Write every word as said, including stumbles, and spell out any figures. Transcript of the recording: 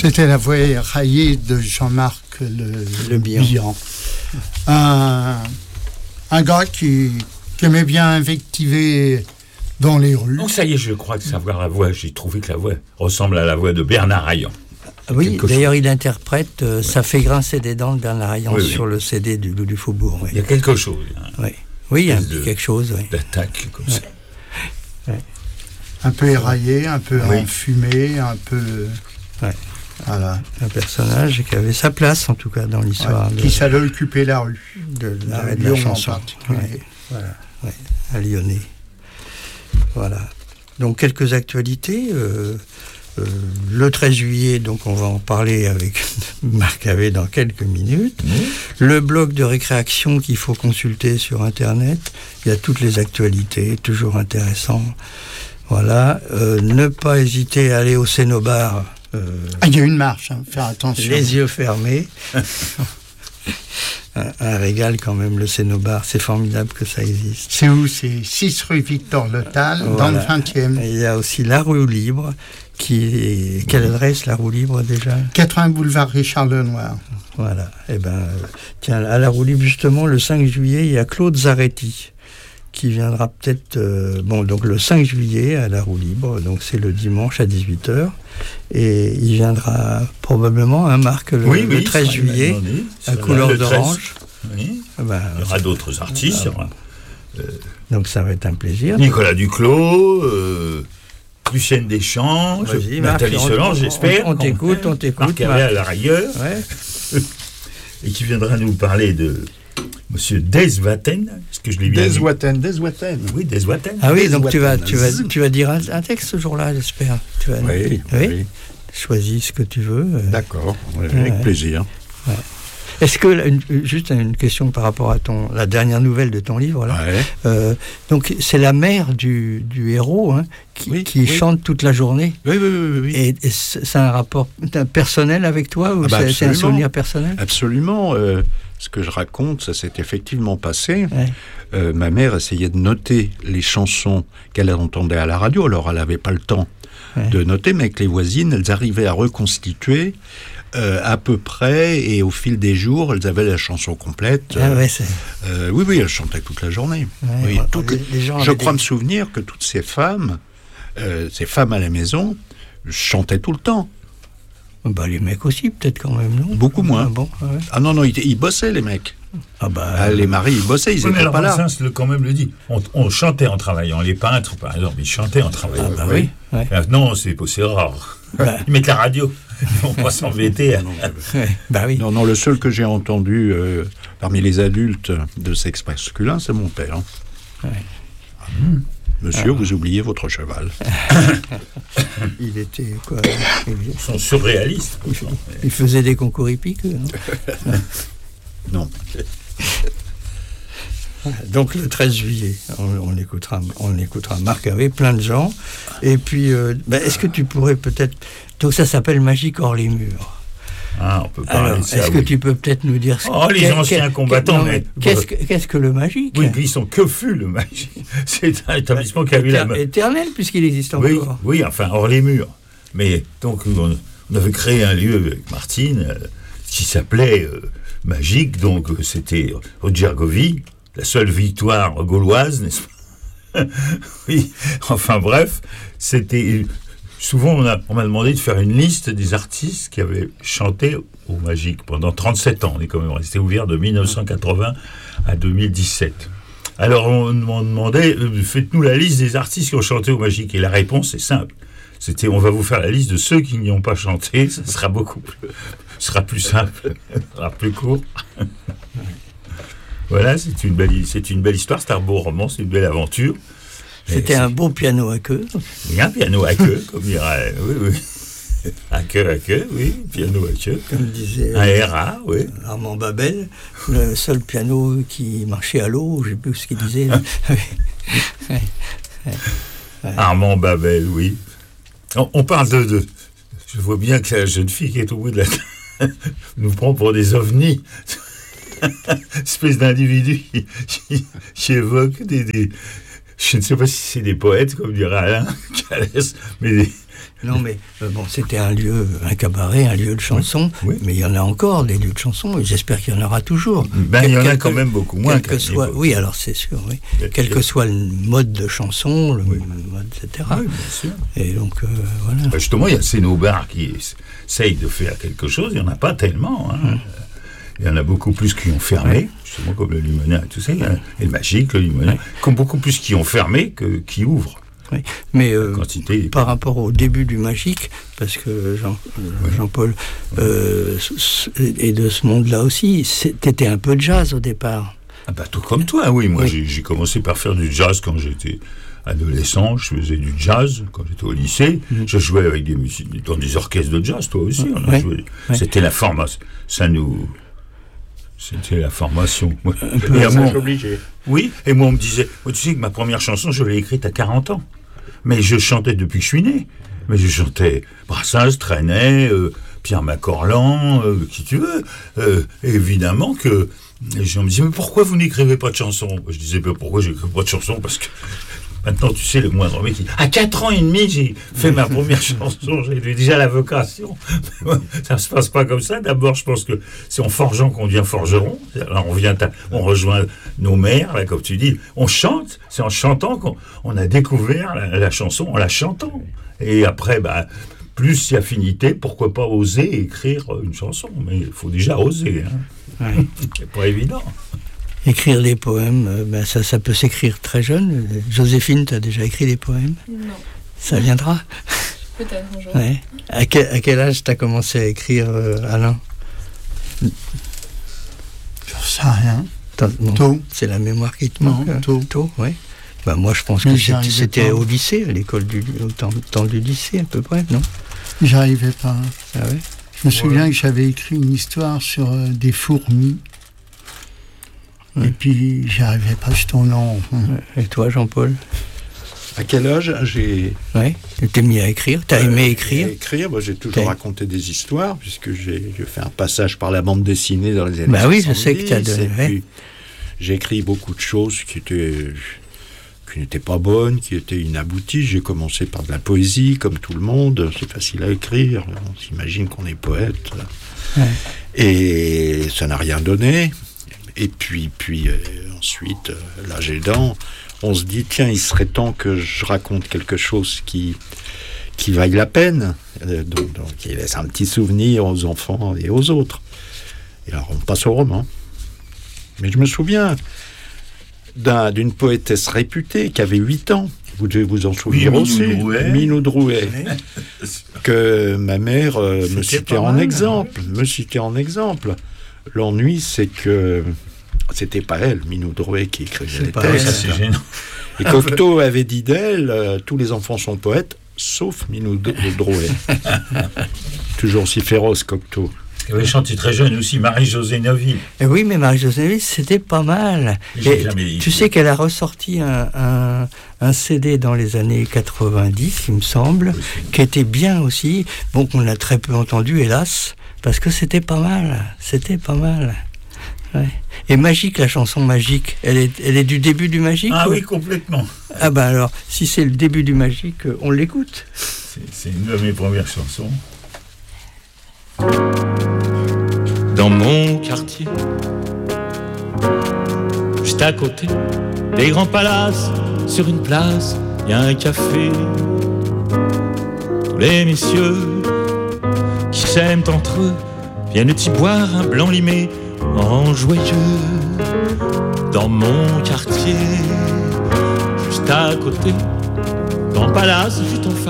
C'était la voix éraillée de Jean-Marc Le, Le Bihan. Un, un gars qui, qui aimait bien invectiver dans les rues. Donc ça y est, je crois que savoir la voix, j'ai trouvé que la voix ressemble à la voix de Bernard Hayan. Oui, Quelque d'ailleurs, chose. il interprète euh, Ça fait grincer des dents de Bernard Hayan Oui, oui. sur le C D du Loup du Faubourg. Oui, Il y a quelque chose, hein, oui. Oui, il y a un espèce petit de- quelque chose. Oui. d'attaque comme ça. Un peu éraillé, un peu Oui. enfumé, un peu... Ouais. Voilà. Un personnage qui avait sa place, en tout cas, dans l'histoire Ouais, de, qui savait occuper la rue. de, de l'arrêt de la Lyon chanson. en particulier. Ouais, voilà, ouais, à Lyonnais. Voilà. Donc, quelques actualités. Euh, euh, le treize juillet, donc on va en parler avec Marc Havet dans quelques minutes. Mmh. Le blog de récréation qu'il faut consulter sur Internet. Il y a toutes les actualités, toujours intéressant. Voilà. Euh, ne pas hésiter à aller au Cénobar. Euh, Ah, il y a une marche, hein, faire attention. les yeux fermés. un, un régal quand même, le Cénobar. C'est formidable que ça existe. C'est où? C'est six rue Victor Le Tal, dans Voilà. le vingtième. Il y a aussi la roue libre. Qui est... Quelle adresse, la roue libre, déjà? quatre-vingts boulevard Richard Lenoir. Voilà. Eh ben, euh, tiens, à la roue libre, justement, le cinq juillet, il y a Claude Zaretti qui viendra peut-être... euh, bon, donc le cinq juillet, à la roue libre, donc c'est le dimanche à dix-huit heures. Et il viendra probablement, hein, Marc, le, Oui, le oui, treize ça, il m'a juillet, demandé. à Ça, couleur le treize. d'orange. Oui. Ah ben, Il y aura d'autres artistes. il y aura donc ça va être un plaisir. Nicolas Duclos, euh, Lucienne Deschamps, Vas-y, je- Marc, Nathalie on- Solange, on- j'espère. On, on t'écoute, on t'écoute. Marc Havet à la rigueur, Ouais. et qui viendra nous parler de Monsieur Deswaten. Est-ce que je l'ai bien dit? Deswaten, Deswaten. Oui, Deswaten. Ah oui, donc tu vas, Deswaten. tu vas, tu vas dire un, un texte ce jour-là, j'espère. Tu vas, Oui, oui. oui. Choisis ce que tu veux. euh. D'accord, ouais, Ouais. avec plaisir. Est-ce que, une- juste une question par rapport à ton, la dernière nouvelle de ton livre, là. Ouais. Euh, donc c'est la mère du, du héros, hein, qui, Oui, qui oui. chante toute la journée. Oui, oui, oui, oui. Et, et c'est c'est un rapport personnel avec toi ou Ah bah c'est, c'est un absolument. souvenir personnel? Absolument. euh, ce que je raconte, ça s'est effectivement passé. Ouais. Euh, ma mère essayait de noter les chansons qu'elle entendait à la radio. Alors, elle n'avait pas le temps Ouais. de noter, mais avec les voisines, elles arrivaient à reconstituer euh, à peu près, et au fil des jours, elles avaient la chanson complète. Ah ouais, c'est... Euh, oui, oui, elles chantaient toute la journée. Ouais, Oui, ouais, toutes les- les- les gens je avaient crois des- me souvenir que toutes ces femmes, euh, ces femmes à la maison, chantaient tout le temps. Bah, les mecs aussi, peut-être quand même, non? Beaucoup moins. Ah bon, ouais. Ah non, non, ils, ils bossaient, les mecs. Ah bah, Ah, les maris, ils bossaient, ils Oui, mais n'étaient alors, pas là. Brassens le quand même le dit. On, on chantait en travaillant. Les peintres, par exemple, ils chantaient en travaillant. Ah bah oui, ouais. Maintenant, c'est, c'est rare. Ouais. Ils mettent la radio. Ils vont pas s'embêter. à- Ouais, bah oui. Non, non, le seul que j'ai entendu euh, parmi les adultes de sexe masculin, c'est mon père. Ouais. Monsieur, vous oubliez votre cheval. Il était quoi? Il, Ils sont surréalistes. il- il faisait des concours hippiques, non? Non. Donc le treize juillet, on, on écoutera, on écoutera Marc Havet, plein de gens. Et puis, euh, ben, est-ce que tu pourrais peut-être... Donc ça s'appelle Magique hors les murs. Ah, on peut parler Alors, de ça, est-ce que oui. tu peux peut-être nous dire... ce- Oh, les qu'est- anciens qu'est- combattants, non, mais- Qu'est-ce que, qu'est-ce que le magique? Oui, puis ils sont que fut le magique. C'est un établissement qui a vu la... Éter- éternel, puisqu'il existe Oui, encore. oui, enfin, hors les murs. Mais donc, on, on avait créé un lieu avec Martine euh, qui s'appelait euh, Magique. Donc, euh, c'était Odjergovie, la seule victoire gauloise, n'est-ce pas? Oui, enfin bref, c'était... Souvent, on, a, on m'a demandé de faire une liste des artistes qui avaient chanté au Magique pendant trente-sept ans. On est quand même resté ouvert de mille neuf cent quatre-vingts à deux mille dix-sept. Alors, on m'a demandé, euh, faites-nous la liste des artistes qui ont chanté au Magique. Et la réponse est simple. C'était, on va vous faire la liste de ceux qui n'y ont pas chanté. Ça sera beaucoup plus, ce sera plus simple, ce sera plus court. Voilà, c'est une belle, c'est une belle histoire. C'est un beau roman, c'est une belle aventure. C'était Et un c'est- beau piano à queue. Oui, un piano à queue, comme dirait. Oui, oui. À queue, à queue, oui. Piano à queue. Comme disait Un R A, oui. Armand Babel, le seul piano qui marchait à l'eau, je ne sais plus ce qu'il disait. Armand Babel, oui. On, on parle de, de. Je vois bien que la jeune fille qui est au bout de la. nous prend pour des ovnis. Espèce d'individu qui, qui, qui évoque des, des. Je ne sais pas si c'est des poètes, comme dirait Alain Calès, mais des, Non, mais euh, bon, c'était un lieu, un cabaret, un lieu de chansons, oui, oui. mais il y en a encore des lieux de chansons, et j'espère qu'il y en aura toujours. Ben, Quel, il y en a quel quand que, même beaucoup moins. Quel que soit, oui, alors c'est sûr, oui. Quel, quel que soit le mode de chanson, le oui. mode, et cetera. Oui, bien sûr. Et donc, euh, voilà. Ben justement, il y a ces no-bars qui essayent de faire quelque chose, il n'y en a pas tellement. Hein. Hum. Il y en a beaucoup plus qui ont fermé, oui. justement comme le Limonien et tout ça, et le Magique, le Limonien, oui. comme beaucoup plus qui ont fermé que qui ouvrent. Oui. Mais euh, quantité, par rapport au début du Magique, parce que Jean, oui. Jean-Paul euh, est de ce monde-là aussi, t'étais un peu de jazz au départ. Ah bah, tout comme toi, oui. Moi, oui. J'ai, j'ai commencé par faire du jazz quand j'étais adolescent. Je faisais du jazz quand j'étais au lycée. Mmh. Je jouais avec des musiques, dans des orchestres de jazz, toi aussi. On a oui. joué. Oui. C'était la formation. Ça nous... C'était la formation. Un peu et moi, obligé. Oui, et moi on me disait, oh, tu sais que ma première chanson, je l'ai écrite à quarante ans. Mais je chantais depuis que je suis né. Mais je chantais Brassens, Trenet, euh, Pierre Macorlan, euh, qui tu veux. Euh, évidemment que les gens me disaient, mais pourquoi vous n'écrivez pas de chansons? Je disais, mais pourquoi je n'écris pas de chansons? Parce que maintenant, tu sais, le moindre mec, à quatre ans et demi, j'ai fait ma première chanson, j'ai déjà la vocation. Ça ne se passe pas comme ça. D'abord, je pense que c'est en forgeant qu'on devient forgeron. Alors, on, vient, on rejoint nos mères, là, comme tu dis. On chante, c'est en chantant qu'on on a découvert la, la chanson, en la chantant. Et après, bah, plus il y a affinité, pourquoi pas oser écrire une chanson? Mais il faut déjà oser. Hein. Ouais. C'est pas évident. Écrire des poèmes, euh, ben ça, ça peut s'écrire très jeune. Joséphine, tu as déjà écrit des poèmes? Non. Ça viendra? Peut-être un jour. Ouais. À, quel, à quel âge tu as commencé à écrire, euh, Alain? Je sais rien. Non, tôt. C'est la mémoire qui te manque? Non, tôt. Tôt, oui. Ben moi, je pense Mais que c'était, c'était pas. au lycée, à l'école du, au temps, temps du lycée, à peu près, non? J'arrivais pas. Ah ouais? Je me souviens ouais. que j'avais écrit une histoire sur euh, des fourmis. Et puis, j'y arrivais pas, je tournais en rond. Et toi, Jean-Paul? À quel âge j'ai... Oui, tu t'es mis à écrire, tu as euh, aimé écrire? Écrire, moi, j'ai toujours T'es... raconté des histoires, puisque j'ai, j'ai fait un passage par la bande dessinée dans les années bah soixante-dix. Oui, je sais que tu as donné. Et puis, j'ai écrit beaucoup de choses qui étaient... qui n'étaient pas bonnes, qui étaient inabouties. J'ai commencé par de la poésie, comme tout le monde. C'est facile à écrire. On s'imagine qu'on est poète. Ouais. Et ça n'a rien donné. Et puis, puis euh, ensuite, euh, l'âge aidant, on se dit, tiens, il serait temps que je raconte quelque chose qui, qui vaille la peine, euh, donc, donc qui laisse un petit souvenir aux enfants et aux autres. Et alors, on passe au roman. Mais je me souviens d'un, d'une poétesse réputée qui avait huit ans. Vous devez vous en souvenir oui, aussi. Minou Drouet. Que ma mère euh, me citait en mal, exemple. Hein. Me citait en exemple. L'ennui, c'est que c'était pas elle, Minou Drouet, qui écrivait les textes. C'est gênant. Et Cocteau avait dit d'elle, euh, tous les enfants sont poètes, sauf Minou Drouet. Toujours aussi féroce, Cocteau. Elle avait chanté très jeune aussi, Marie-Josée Noville. Et oui, mais Marie-Josée Noville, c'était pas mal. Et et tu sais qu'elle a ressorti un, un, un C D dans les années quatre-vingt-dix, il me semble, oui. qui était bien aussi. Bon, qu'on a très peu entendu, hélas, parce que c'était pas mal. C'était pas mal. Ouais. Et Magique, la chanson Magique, elle est, elle est du début du Magique? Ah ou... oui, complètement. Ah ben alors, si c'est le début du Magique, on l'écoute. C'est, c'est une de mes premières chansons. Dans mon quartier, juste à côté des grands palaces, sur une place, il y a un café. Tous les messieurs qui s'aiment entre eux viennent y boire un blanc limé en joyeux. Dans mon quartier, juste à côté, grand palace, juste en face.